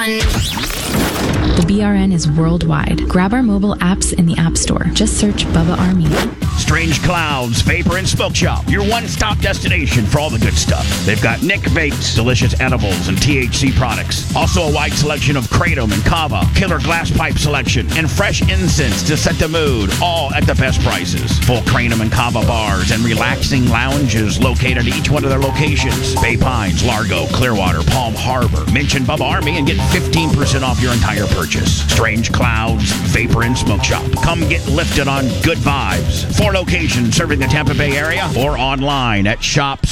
fun. The BRN is worldwide. Grab our mobile apps in the App Store. Just search Bubba Army. Strange Clouds Vapor and Smoke Shop, your one-stop destination for all the good stuff. They've got Nick Vapes, delicious edibles and THC products. Also a wide selection of Kratom and Kava, killer glass pipe selection, and fresh incense to set the mood, all at the best prices. Full Kratom and Kava bars and relaxing lounges located at each one of their locations. Bay Pines, Largo, Clearwater, Palm Harbor. Mention Bubba Army and get 15% off your entire purchase. Strange Clouds Vapor and Smoke Shop. Come get lifted on good vibes. 4 locations serving the Tampa Bay area or online at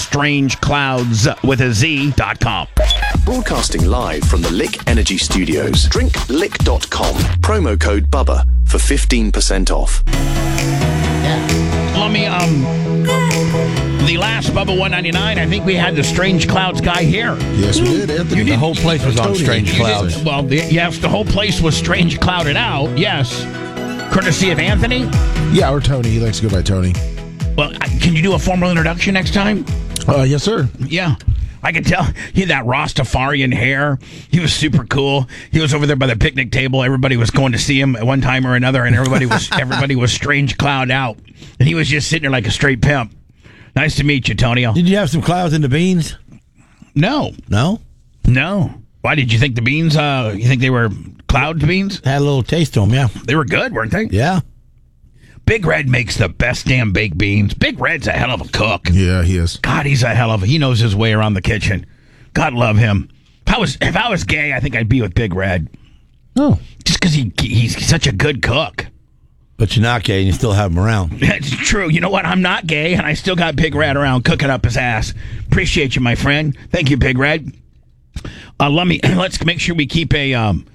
shopstrangeclouds.com. Broadcasting live from the Lick Energy Studios. DrinkLick.com. Promo code BUBBA for 15% off. Let me, the last Bubba 199, I think we had the Strange Clouds guy here. Yes, we did, Anthony. The whole place was on Strange Clouds. Well, yes, the whole place was Strange Clouded out, yes. Courtesy of Anthony? Yeah, or Tony. He likes to go by Tony. Well, can you do a formal introduction next time? Yes, sir. Yeah. I could tell he had that Rastafarian hair. He was super cool. He was over there by the picnic table. Everybody was going to see him at one time or another, and everybody was Strange Cloud out. And he was just sitting there like a straight pimp. Nice to meet you, Tonio. Did you have some clouds in the beans? No. No? No. Why did you think the beans, you think they were cloud beans? Had a little taste to them, yeah. They were good, weren't they? Yeah. Big Red makes the best damn baked beans. Big Red's a hell of a cook. Yeah, he is. God, he knows his way around the kitchen. God love him. If I was gay, I think I'd be with Big Red. Oh. Just because he's such a good cook. But you're not gay and you still have him around. It's true. You know what? I'm not gay, and I still got Big Red around cooking up his ass. Appreciate you, my friend. Thank you, Big Red. Let's make sure we keep an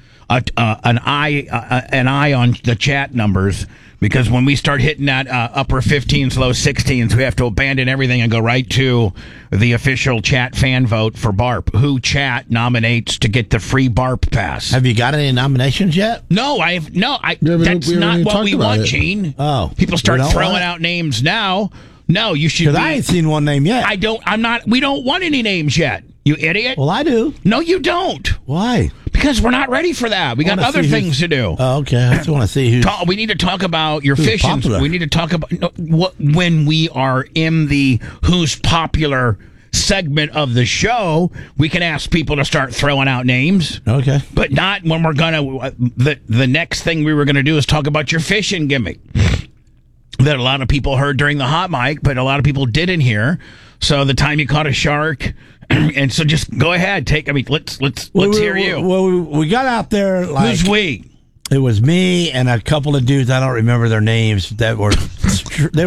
eye on the chat numbers, because when we start hitting that upper 15s, low 16s, we have to abandon everything and go right to the official chat fan vote for BARP. Who chat nominates to get the free BARP pass? Have you got any nominations yet? No, that's not what we want, Gene. Oh, people start throwing out names now. No, you should. Because I ain't seen one name yet. We don't want any names yet. You idiot. Well, I do. No, you don't. Why? Because we're not ready for that. We got other things to do. Oh, okay. I just want to see who. We need to talk about your fishing. Popular. We need to talk about when we are in the who's popular segment of the show. We can ask people to start throwing out names. Okay. But not when we're gonna. The next thing we were gonna do is talk about your fishing gimmick that a lot of people heard during the hot mic, but a lot of people didn't hear. So the time you caught a shark. And so just go ahead, let's hear you. Well, we got out there like... Who's we? It was me and a couple of dudes, I don't remember their names, that were... they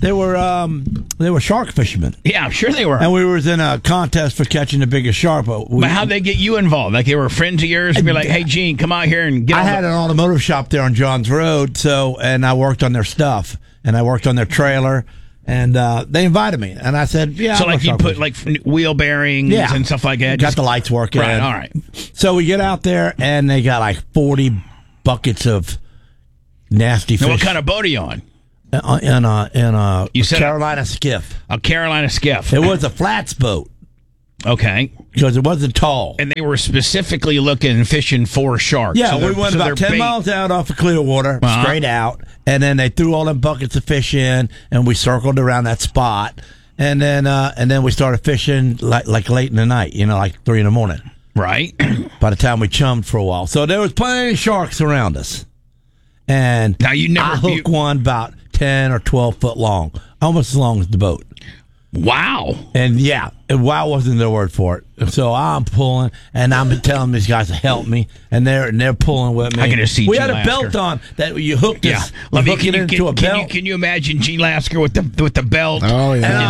were shark fishermen. Yeah, I'm sure they were. And we was in a contest for catching the biggest shark. But how'd they get you involved? Like they were friends of yours and be like, hey, Gene, come out here and get I had an automotive shop there on Johns Road, and I worked on their stuff. And I worked on their trailer. And they invited me, and I said, "Yeah." So, like, you put like wheel bearings and stuff like that. Got the lights working. Right. All right. So we get out there, and they got like 40 buckets of nasty fish. Now, what kind of boat are you on? In a Carolina skiff. A Carolina skiff. It was a flats boat. Okay. Because it wasn't tall. And they were specifically fishing for sharks. Yeah, so we went about 10 miles out off of Clearwater, straight out, and then they threw all them buckets of fish in, and we circled around that spot, and then we started fishing like late in the night, like 3 in the morning. Right. By the time we chummed for a while. So there was plenty of sharks around us. And now I hooked one about 10 or 12 foot long, almost as long as the boat. Wow. And wow wasn't the word for it. So I'm pulling, and I'm telling these guys to help me, and they're pulling with me. I can just see we Gene had a Lasker. belt on that you hooked us. Yeah. Can you imagine Gene Lasker with the belt? Oh yeah.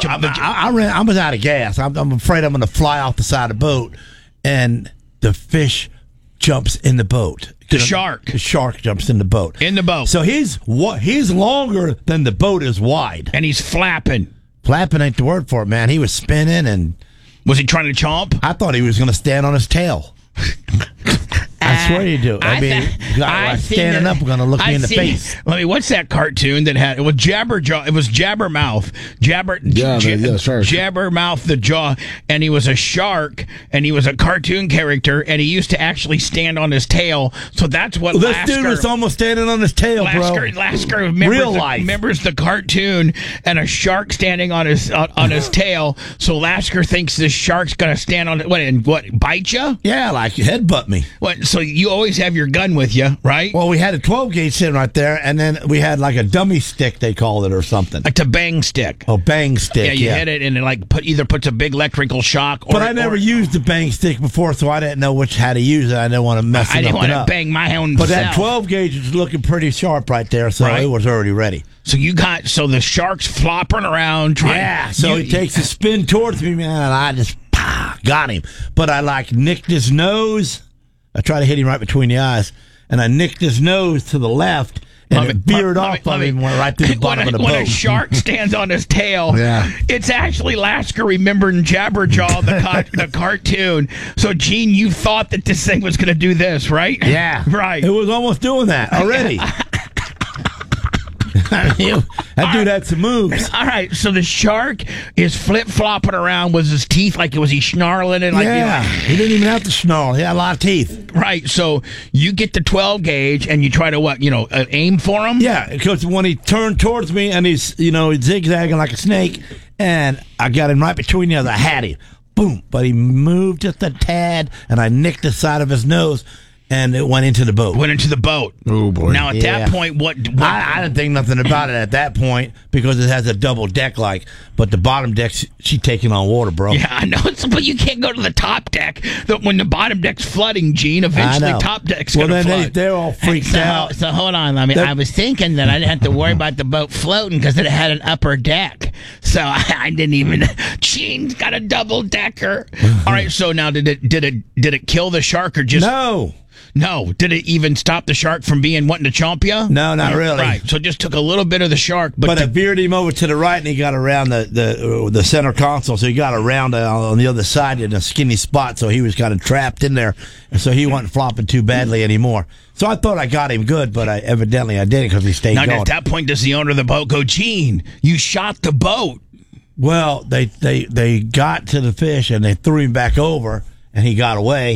I was out of gas. I'm afraid I'm going to fly off the side of the boat, and the fish jumps in the boat. The shark jumps in the boat. In the boat. So he's longer than the boat is wide, and he's flapping. Flapping ain't the word for it, man. He was spinning, and was he trying to chomp? I thought he was going to stand on his tail. I swear you do. I mean, standing up, we're going to look me in the face. Let me. What's that cartoon that had? It was Jabberjaw. It was Jabbermouth. Jabbermouth the Jaw, and he was a shark, and he was a cartoon character, and he used to actually stand on his tail. So that's what. This dude was almost standing on his tail, Lasker remembers the cartoon and a shark standing on his tail. So Lasker thinks this shark's going to stand on it. What, bite you? Yeah, like headbutt me. What? So you always have your gun with you, right? Well, we had a 12 gauge sitting right there, and then we had like a dummy stick, they call it, or something. It's a bang stick. Oh, bang stick. Yeah, you hit it, and it either puts a big electrical shock. But I never used the bang stick before, so I didn't know how to use it. I didn't want to mess it up. I didn't want to bang my own. But that 12 gauge is looking pretty sharp right there, so it was already ready. So the shark's flopping around. So he takes a spin towards me, man, and I just got him. But I nicked his nose. I tried to hit him right between the eyes, and I nicked his nose to the left, and it veered off of him and went right through the bottom of the boat. When a shark stands on his tail, it's actually Lasker remembering Jabberjaw, the cartoon. So, Gene, you thought that this thing was going to do this, right? Yeah. Right. It was almost doing that already. That dude had some moves. All right, so the shark is flip-flopping around with his teeth, was he snarling? And he didn't even have to snarl. He had a lot of teeth. Right, so you get the 12 gauge and you try to, aim for him? Yeah, because when he turned towards me and he's zigzagging like a snake, and I got him right between the others. I had him. Boom. But he moved just a tad, and I nicked the side of his nose. And it went into the boat. Oh, boy. Now, at that point, what I didn't think nothing about it at that point because it has a double deck but the bottom deck, she's taking on water, bro. Yeah, I know. But you can't go to the top deck. When the bottom deck's flooding, Gene, eventually top deck's going to flood. They're all freaked out. So hold on. I was thinking that I didn't have to worry about the boat floating because it had an upper deck. So I didn't even. Gene's got a double decker. All right. So now, did it kill the shark or just No. Did it even stop the shark from wanting to chomp you? No, not really. Right. So it just took a little bit of the shark, but it veered him over to the right, and he got around the center console. So he got around on the other side in a skinny spot. So he was kind of trapped in there, and so he wasn't flopping too badly anymore. So I thought I got him good, but evidently I didn't because he stayed going. At that point, does the owner of the boat go, Gene, you shot the boat? Well, they got to the fish and they threw him back over, and he got away.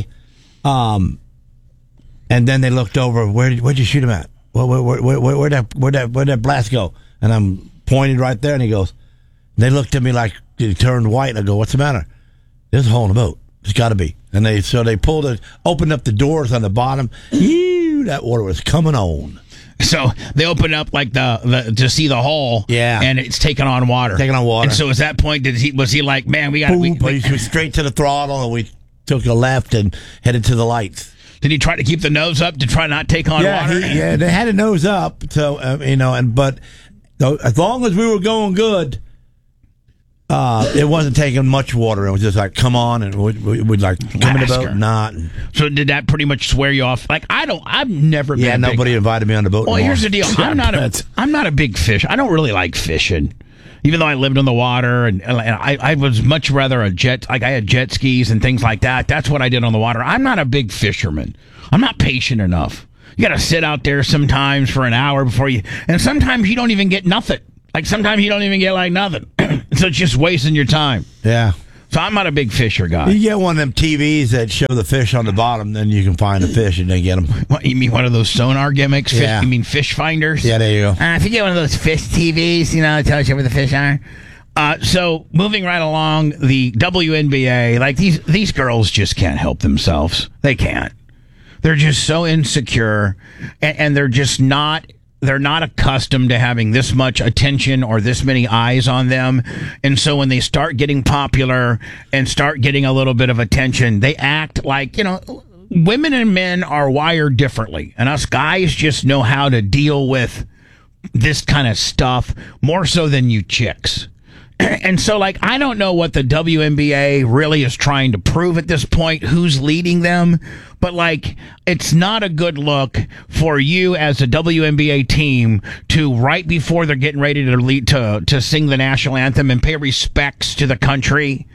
And then they looked over. Where'd you shoot him at? Where'd that blast go? And I'm pointed right there, and he goes. They looked at me like he turned white. And I go, "What's the matter?" There's a hole in the boat. There's got to be. And they opened up the doors on the bottom. That water was coming on. So they opened up to see the hole, and it's taking on water. And so at that point, was he like, man, we got to... But he went straight to the throttle, and we took a left and headed to the lights. Did he try to keep the nose up to try not take on water? They had a nose up, so but as long as we were going good, it wasn't taking much water. It was just like, come on, and we'd like come in the boat, not. So did that pretty much swear you off? I've never been. Yeah, nobody invited me on the boat. Well, here's the deal. I'm not a big fish. I don't really like fishing. Even though I lived on the water, and I was much rather I had jet skis and things like that. That's what I did on the water. I'm not a big fisherman. I'm not patient enough. You got to sit out there sometimes for an hour and sometimes you don't even get nothing. Sometimes you don't even get nothing. So it's just wasting your time. Yeah. So I'm not a big fisher guy. You get one of them TVs that show the fish on the bottom, then you can find the fish and then get them. What, you mean one of those sonar gimmicks? Yeah. You mean fish finders? Yeah, there you go. If you get one of those fish TVs, it tells you where the fish are. So moving right along, the WNBA, these girls just can't help themselves. They can't. They're just so insecure, and they're just not... They're not accustomed to having this much attention or this many eyes on them. And so when they start getting popular and start getting a little bit of attention, they act like, women and men are wired differently. And us guys just know how to deal with this kind of stuff more so than you chicks. And so, I don't know what the WNBA really is trying to prove at this point, who's leading them, but, it's not a good look for you as a WNBA team to, right before they're getting ready to sing the national anthem and pay respects to the country,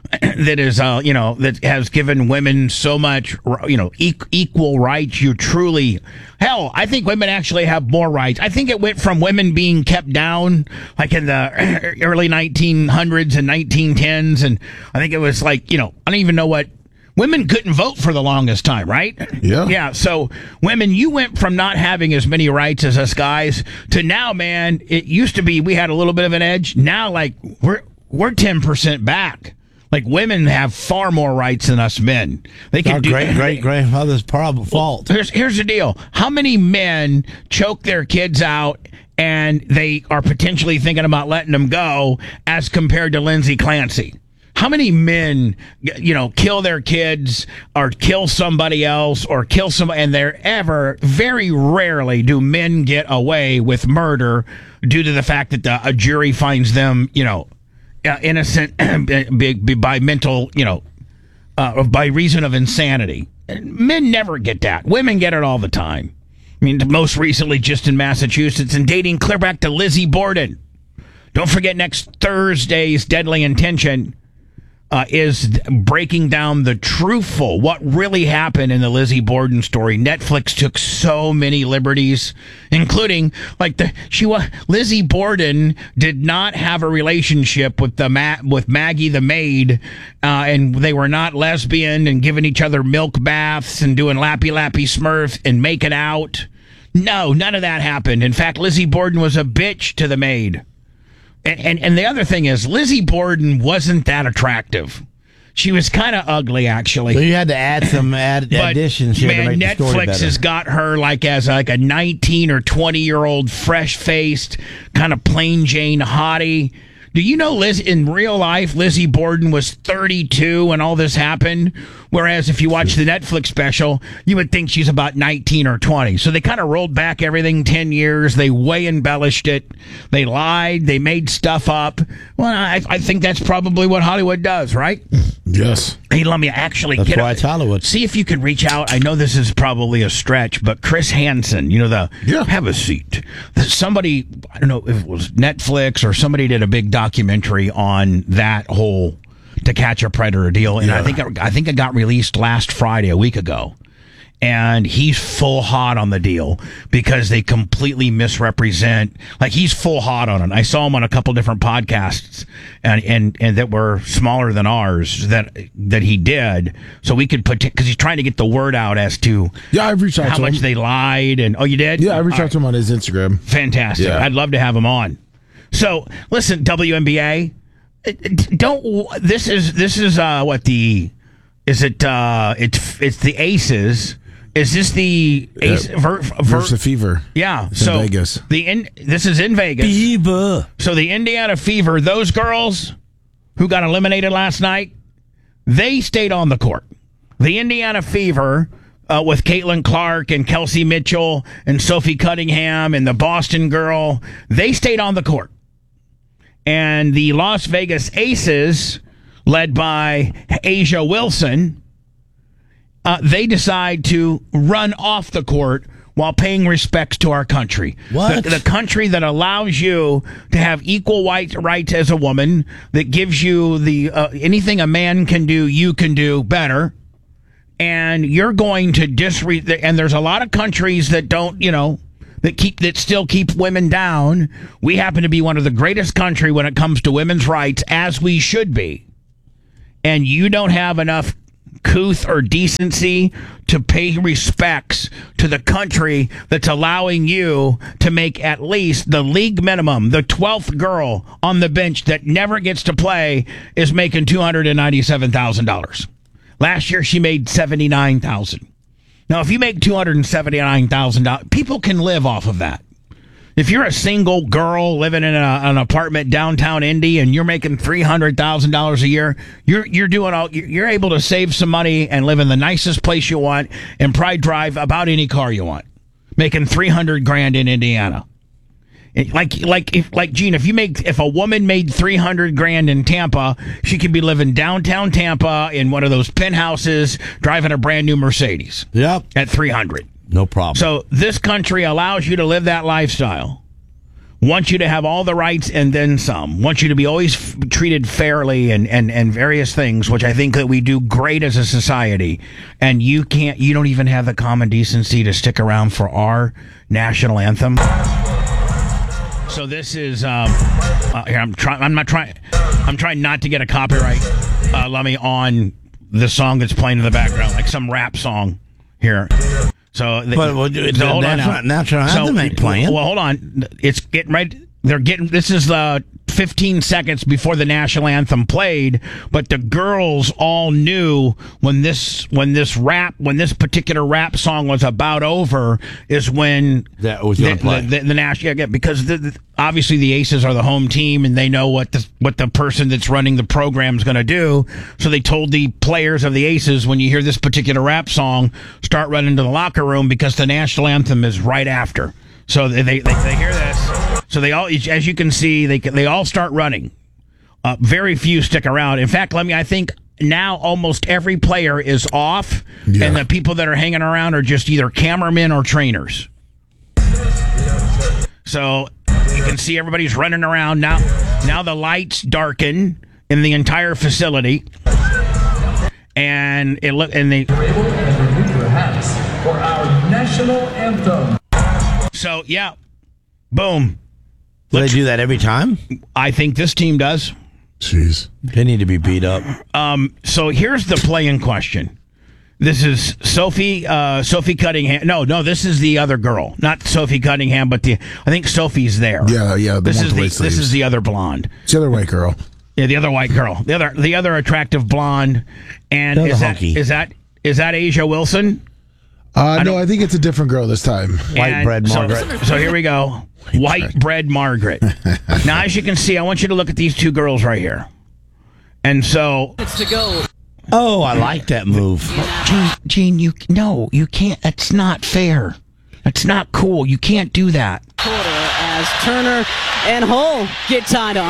that is, that has given women so much, equal rights. You truly, hell, I think women actually have more rights. I think it went from women being kept down, like in the early 1900s and 1910s, and I think it was like, I don't even know what. Women couldn't vote for the longest time, right? Yeah. Yeah. So, women, you went from not having as many rights as us guys to now, man. It used to be we had a little bit of an edge. Now, like we're 10% back. Like women have far more rights than us men. They can do great grandmother's fault. Here's the deal: how many men choke their kids out and they are potentially thinking about letting them go, as compared to Lindsay Clancy? How many men, kill their kids or kill somebody else or kill somebody, and very rarely do men get away with murder due to the fact that a jury finds them, innocent by mental, by reason of insanity. Men never get that. Women get it all the time. I mean, most recently just in Massachusetts, and dating clear back to Lizzie Borden. Don't forget next Thursday's Deadly Intention. Is breaking down the truthful, what really happened in the Lizzie Borden story. Netflix took so many liberties, including Lizzie Borden did not have a relationship with Maggie the maid, and they were not lesbian and giving each other milk baths and doing lappy smurf and making out. No, none of that happened. In fact, Lizzie Borden was a bitch to the maid. And the other thing is, Lizzie Borden wasn't that attractive. She was kind of ugly, actually. So you had to add some additions here to make the story better. Netflix has got her as a 19 or 20-year-old, fresh-faced, kind of plain Jane hottie. Do you know, Liz, in real life, Lizzie Borden was 32 when all this happened? Whereas if you watch the Netflix special, you would think she's about 19 or 20. So they kind of rolled back everything 10 years. They way embellished it. They lied. They made stuff up. Well, I think that's probably what Hollywood does, right? Yes. Hey, let me actually That's why it's Hollywood. See if you could reach out. I know this is probably a stretch, but Chris Hansen, have a seat. Somebody, I don't know if it was Netflix or somebody did a big documentary on that whole To Catch a Predator deal, and Yeah. I think it got released last Friday, a week ago. And he's full hot on the deal because they completely misrepresent. Like, he's full hot on it. I saw him on a couple different podcasts and that were smaller than ours that he did. So we could because he's trying to get the word out as to I've reached out how to much him. they lied. And you did? Yeah, I reached out to him on his Instagram. Fantastic. Yeah. I'd love to have him on. So listen, WNBA. This is what the is it? It's the Aces. Is this the Ace Versus the Fever? Yeah. It's in Vegas. This is in Vegas. Fever. So the Indiana Fever, those girls who got eliminated last night, they stayed on the court. The Indiana Fever, with Caitlin Clark and Kelsey Mitchell and Sophie Cunningham and the Boston girl, they stayed on the court. And the Las Vegas Aces, led by Asia Wilson, they decide to run off the court while paying respects to our country. What? The country that allows you to have equal rights as a woman, that gives you the anything a man can do, you can do better. And you're going to and there's a lot of countries that don't, that still keep women down. We happen to be one of the greatest country when it comes to women's rights, as we should be. And you don't have enough couth or decency to pay respects to the country that's allowing you to make at least the league minimum. The 12th girl on the bench that never gets to play is making $297,000. Last year she made $79,000. Now, if you make $279,000, people can live off of that. If you're a single girl living in an apartment downtown Indy and you're making $300,000 a year, you're able to save some money and live in the nicest place you want and probably drive about any car you want, making $300,000 in Indiana. Like Gene, if a woman made $300,000 in Tampa, she could be living downtown Tampa in one of those penthouses, driving a brand new Mercedes. Yep. At $300,000. No problem. So this country allows you to live that lifestyle want you to have all the rights and then some, want you to be always treated fairly and various things, which I think that we do great as a society. And you don't even have the common decency to stick around for our national anthem. So this is here. I'm trying not to get a copyright. Lummy on the song that's playing in the background, like some rap song here. So, hold on now. National anthem ain't playing. Well, hold on. It's getting right. They're getting. This is 15 seconds before the national anthem played, but the girls all knew when this particular rap song was about over is when that was going to play the national, because obviously the Aces are the home team and they know what the person that's running the program is going to do. So they told the players of the Aces, when you hear this particular rap song, start running to the locker room because the national anthem is right after. So they hear this. So they all, as you can see, they all start running. Very few stick around. In fact, I think now almost every player is off, and the people that are hanging around are just either cameramen or trainers. So you can see everybody's running around now. Now the lights darken in the entire facility, and they remove their hats for our national anthem. So yeah, boom. Do they do that every time? I think this team does. Jeez. They need to be beat up. So here's the play in question. This is Sophie Cunningham. No, this is the other girl. Not Sophie Cunningham, but I think Sophie's there. Yeah. This is the other blonde. It's the other white girl. Yeah, the other white girl. The other attractive blonde. And is that Asia Wilson? No, I think it's a different girl this time. White bread Margaret. So here we go. White bread Margaret. Now, as you can see, I want you to look at these two girls right here. And so... It's to go. Oh, I like that move. Gene, you can't. That's not fair. That's not cool. You can't do that. Quarter as Turner and Hull get tied up.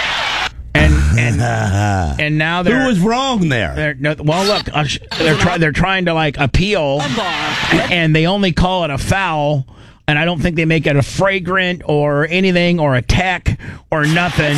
And now they're... Who was wrong there? Well, look, they're trying to appeal, and they only call it a foul, and I don't think they make it a flagrant or anything or a tech or nothing.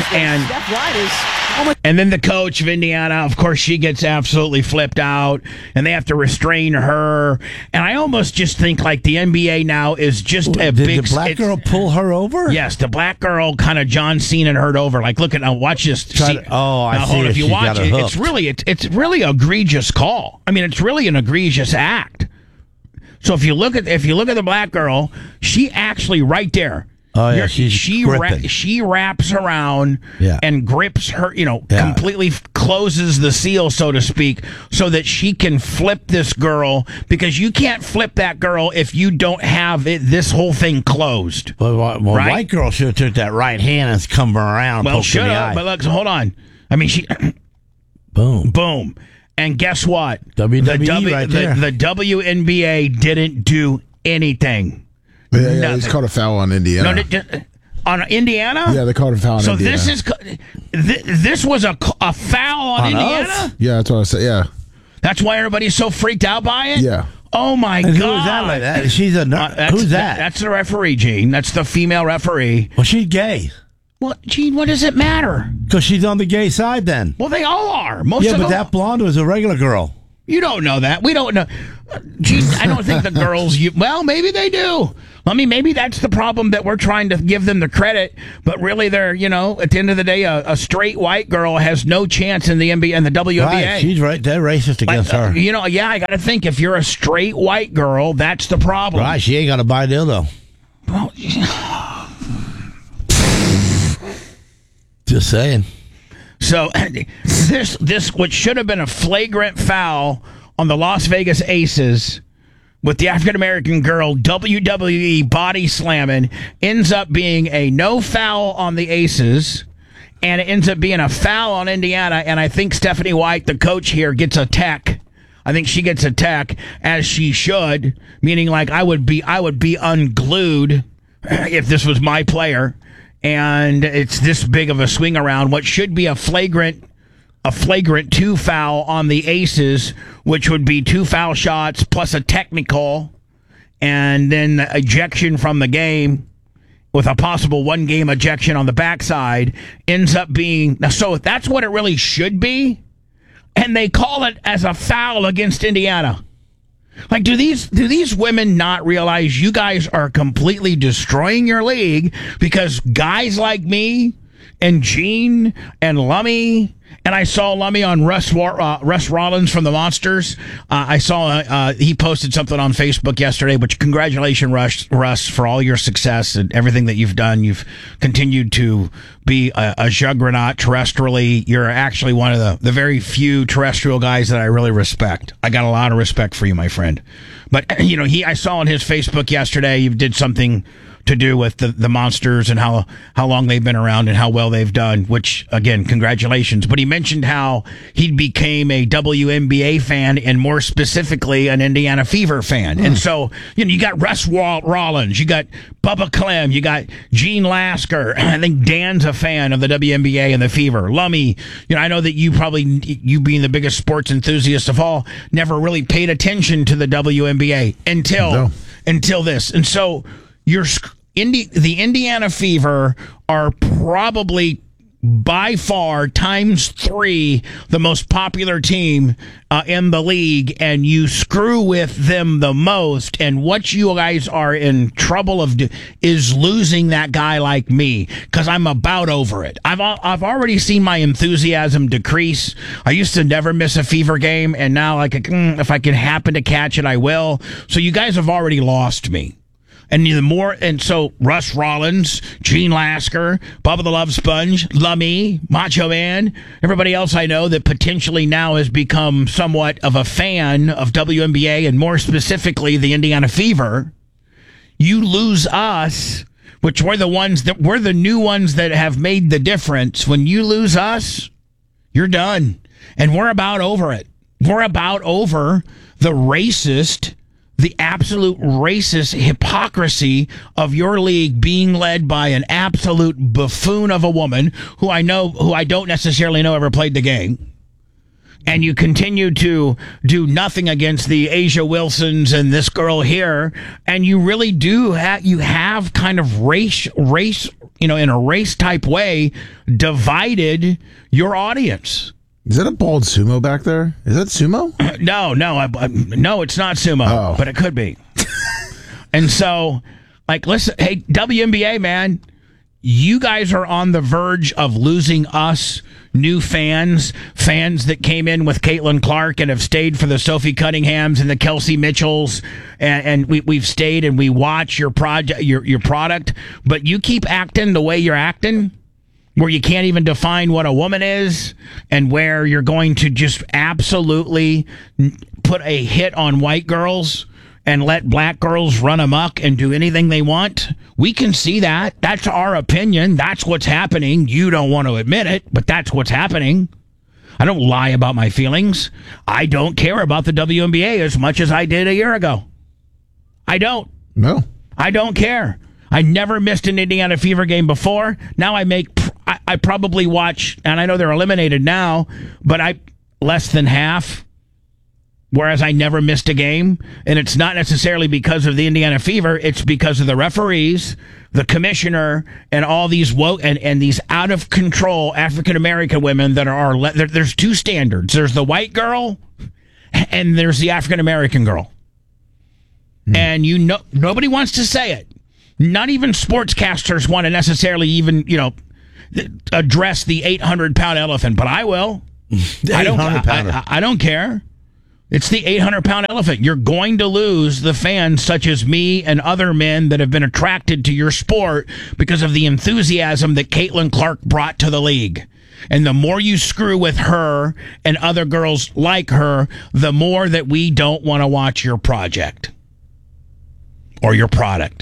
And then the coach of Indiana, of course, she gets absolutely flipped out, and they have to restrain her. And I almost just think the NBA now is just a big... Did the black girl pull her over? Yes, the black girl kind of John Cena her over. Look at now, watch this. I see. If you watch it, it's really egregious call. I mean, it's really an egregious act. So if you look at the black girl, she actually right there. Oh yeah, she wraps around and grips her, completely closes the seal, so to speak, so that she can flip this girl, because you can't flip that girl if you don't have this whole thing closed. Well, right? White girl should have took that right hand and come around. Well, should have, but look, hold on. I mean, she boom. And guess what? WWE right there. The WNBA didn't do anything. Yeah, it's called a foul on Indiana. On Indiana? Yeah, they called a foul on Indiana. So this was a foul on Indiana? Us? Yeah, that's what I said, yeah. That's why everybody's so freaked out by it? Yeah. Oh, my God. Who is that? Who's that? That's the referee, Gene. That's the female referee. Well, she's gay. Well, Gene, what does it matter? Because she's on the gay side then. Well, they all are. That blonde was a regular girl. You don't know that. We don't know. Gee, I don't think the girls... well, maybe they do. Maybe that's the problem, that we're trying to give them the credit, but really they're, at the end of the day, a straight white girl has no chance in the NBA and the WNBA. Right, she's right. They're racist against her. I got to think, if you're a straight white girl, that's the problem. Right, she ain't got to buy dildo. Well, just saying. So this which should have been a flagrant foul on the Las Vegas Aces with the African-American girl WWE body slamming ends up being a no foul on the Aces, and it ends up being a foul on Indiana, and I think Stephanie White, the coach here, gets a tech. I think she gets a tech, as she should, meaning I would be unglued if this was my player. And it's this big of a swing around. What should be a flagrant 2 foul on the Aces, which would be 2 foul shots plus a technical, and then the ejection from the game, with a possible 1-game ejection on the backside ends up being... So that's what it really should be, and they call it as a foul against Indiana. Like, do these women not realize you guys are completely destroying your league because guys like me and Gene and Lummy... And I saw Lummy on Russ Rollins from the Monsters. I saw he posted something on Facebook yesterday, which congratulations, Russ, for all your success and everything that you've done. You've continued to be a juggernaut terrestrially. You're actually one of the very few terrestrial guys that I really respect. I got a lot of respect for you, my friend. But, I saw on his Facebook yesterday, you did something to do with the Monsters and how long they've been around and how well they've done, which, again, congratulations. But he mentioned how he became a WNBA fan and more specifically an Indiana Fever fan. And so, you got Russ Rollins, you got Bubba Clem, you got Gene Lasker. I think Dan's a fan of the WNBA and the Fever. Lummy, I know that you being the biggest sports enthusiast of all, never really paid attention to the WNBA until this. And so the Indiana Fever are probably by far times 3 the most popular team in the league, and you screw with them the most. And what you guys are in trouble of is losing that guy like me, because I'm about over it. I've already seen my enthusiasm decrease. I used to never miss a Fever game, and now if I can happen to catch it, I will. So you guys have already lost me. And so Russ Rollins, Gene Lasker, Bubba the Love Sponge, Lummy, Macho Man, everybody else I know that potentially now has become somewhat of a fan of WNBA and more specifically the Indiana Fever. You lose us, which we're the new ones that have made the difference. When you lose us, you're done. And we're about over it. We're about over the absolute racist hypocrisy of your league being led by an absolute buffoon of a woman who I don't necessarily know ever played the game. And you continue to do nothing against the Asia Wilsons and this girl here. And you really do have kind of race, in a race type way, divided your audience. Is that a bald sumo back there? Is that sumo? No, it's not sumo, but it could be. And so, listen, hey, WNBA, man, you guys are on the verge of losing us new fans that came in with Caitlin Clark and have stayed for the Sophie Cunninghams and the Kelsey Mitchells, and we've stayed and we watch your product, but you keep acting the way you're acting, where you can't even define what a woman is, and where you're going to just absolutely put a hit on white girls and let black girls run amok and do anything they want. We can see that. That's our opinion. That's what's happening. You don't want to admit it, but that's what's happening. I don't lie about my feelings. I don't care about the WNBA as much as I did a year ago. I don't. No. I don't care. I never missed an Indiana Fever game before. Now I probably watch, and I know they're eliminated now, but less than half, whereas I never missed a game. And it's not necessarily because of the Indiana Fever. It's because of the referees, the commissioner, and all these woke and these out of control African-American women that there's 2 standards. There's the white girl and there's the African-American girl. And nobody wants to say it. Not even sportscasters want to necessarily even, address the 800-pound elephant, but I will. I don't care. It's the 800-pound elephant. You're going to lose the fans such as me and other men that have been attracted to your sport because of the enthusiasm that Caitlin Clark brought to the league. And the more you screw with her and other girls like her, the more that we don't want to watch your project or your product.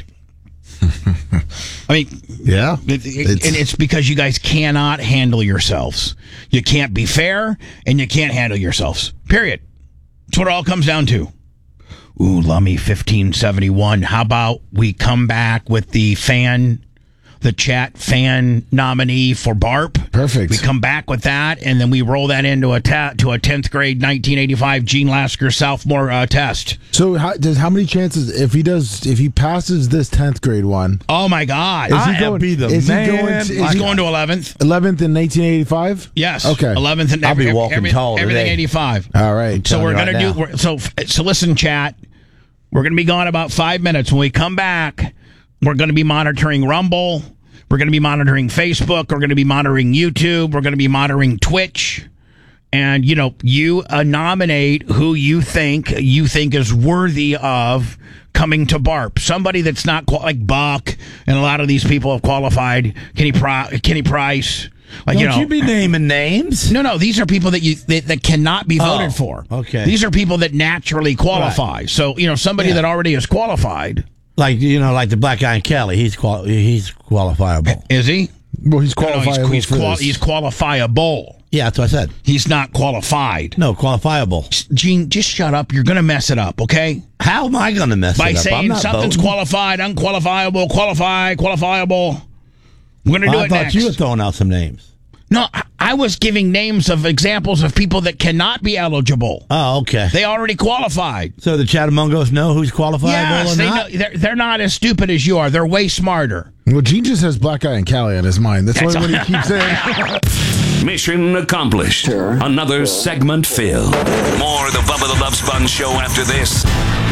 I mean, yeah, and it's because you guys cannot handle yourselves. You can't be fair, and you can't handle yourselves. Period. That's what it all comes down to. Ooh, Lummy 1571. How about we come back with the fan the chat fan nominee for BARP. Perfect. We come back with that, and then we roll that into a 10th grade 1985 Gene Lasker sophomore test. So how many chances if he passes this 10th grade one? Oh my God! He's going to He's going to 11th. 11th in 1985. Yes. Okay. 11th and I'll be walking tall everything today. 85. All right. So we're right gonna now. so listen, chat. We're gonna be gone about 5 minutes. When we come back, we're gonna be monitoring Rumble. We're gonna be monitoring Facebook. We're gonna be monitoring YouTube. We're gonna be monitoring Twitch. And you nominate who you think is worthy of coming to BARP. Somebody that's not like Buck, and a lot of these people have qualified. Kenny Price. Like, Don't you be naming names? No. These are people that cannot be voted for. Okay. These are people that naturally qualify. Right. So somebody that already is qualified. Like like the black guy in Kelly, he's qualifiable. Is he? Well, he's qualifiable. He's qualifiable. Yeah, that's what I said. He's not qualified. No, qualifiable. Gene, just shut up. You're going to mess it up, okay? How am I going to mess By it up? saying I'm not something's voting. qualified, unqualifiable, qualifiable. We're going to do I it thought next. you were throwing out some names. No, I was giving names of examples of people that cannot be eligible. Oh, okay. They already qualified. So the Chattamongos know who's qualifiable Yes, or they not? know, they're not as stupid as you are. They're way smarter. Well, Gene just has black guy and Cali on his mind. That's what he keeps saying. Mission accomplished. Another segment filled. More of the Bubba the Love Sponge show after this.